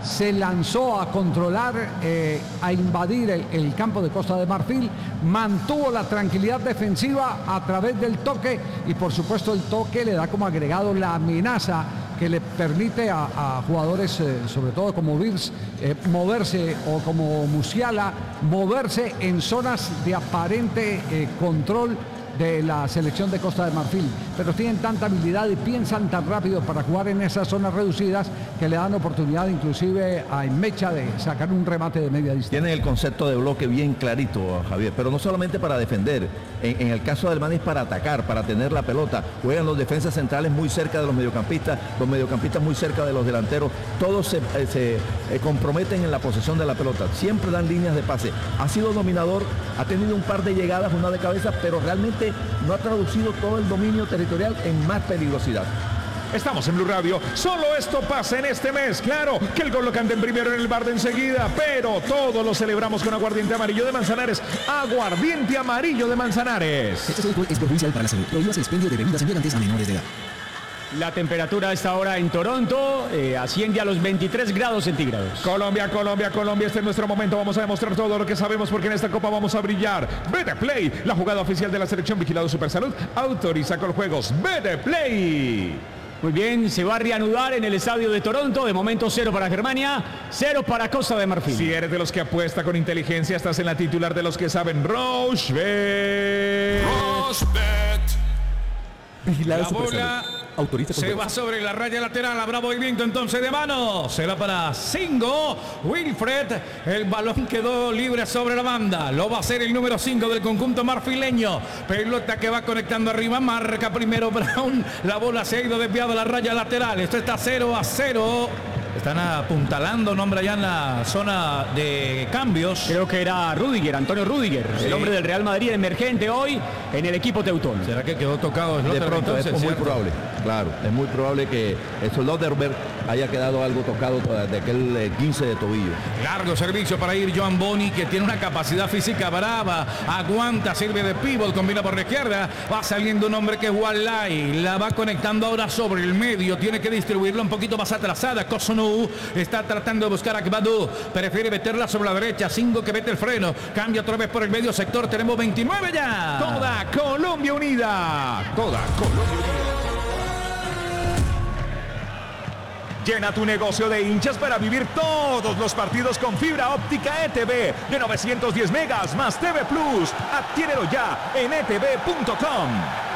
se lanzó a controlar, a invadir el campo de Costa de Marfil, mantuvo la tranquilidad defensiva a través del toque y por supuesto el toque le da como agregado la amenaza que le permite a jugadores, sobre todo como Virs, moverse, o como Musiala, moverse en zonas de aparente control de la selección de Costa de Marfil, pero tienen tanta habilidad y piensan tan rápido para jugar en esas zonas reducidas que le dan oportunidad inclusive a Mecha de sacar un remate de media distancia. Tienen el concepto de bloque bien clarito, Javier, pero no solamente para defender, en el caso del Madrid para atacar, para tener la pelota, juegan los defensas centrales muy cerca de los mediocampistas muy cerca de los delanteros, todos se comprometen en la posesión de la pelota, siempre dan líneas de pase, ha sido dominador, ha tenido un par de llegadas, una de cabeza, pero realmente no ha traducido todo el dominio territorial en más peligrosidad. Estamos en Blue Radio, solo esto pasa en este mes, claro, que el gol lo canten primero en el bar de enseguida, pero todos lo celebramos con aguardiente amarillo de Manzanares, aguardiente amarillo de Manzanares. Este alcohol es perjudicial para la salud, prohíbas el expendio de bebidas embriagantes a menores de edad. La temperatura a esta hora en Toronto asciende a los 23 grados centígrados. Colombia, este es nuestro momento. Vamos a demostrar todo lo que sabemos porque en esta copa vamos a brillar. Betplay, la jugada oficial de la selección Vigilado Supersalud, autoriza con juegos. Betplay. Muy bien, se va a reanudar en el estadio de Toronto. De momento 0 para Germania, 0 para Costa de Marfil. Si eres de los que apuesta con inteligencia, estás en la titular de los que saben. Rochebet. La bola se va sobre la raya lateral, habrá movimiento entonces de mano, será para Singo, Wilfred, el balón quedó libre sobre la banda, lo va a hacer el número 5 del conjunto marfileño, pelota que va conectando arriba, marca primero Brown, la bola se ha ido desviada a la raya lateral, esto está 0-0. Están apuntalando nombre allá en la zona de cambios. Creo que era Rüdiger, Antonio Rüdiger, sí. El hombre del Real Madrid emergente hoy en el equipo teutón. ¿Será que quedó tocado? De pronto, es muy probable. Claro, es muy probable que el Soderberg haya quedado algo tocado de aquel 15 de tobillo. Largo servicio para ir Joan Boni, que tiene una capacidad física brava, aguanta, sirve de pívot, combina por la izquierda, va saliendo un hombre que es Wallay, la va conectando ahora sobre el medio, tiene que distribuirla un poquito más atrasada, Cosonou está tratando de buscar a Gbadou, prefiere meterla sobre la derecha, Singo que mete el freno, cambia otra vez por el medio sector, tenemos 29 ya. Toda Colombia unida, toda Colombia unida. Llena tu negocio de hinchas para vivir todos los partidos con fibra óptica ETV de 910 megas más TV Plus. Adquiérelo ya en etv.com.